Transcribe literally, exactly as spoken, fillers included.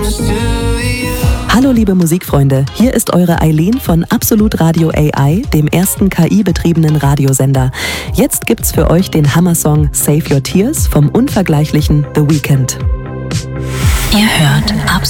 Hallo liebe Musikfreunde, hier ist eure Eileen von Absolut Radio A I, dem ersten K I-betriebenen Radiosender. Jetzt gibt's für euch den Hammer-Song Save Your Tears vom unvergleichlichen The Weeknd. Ihr hört Absolut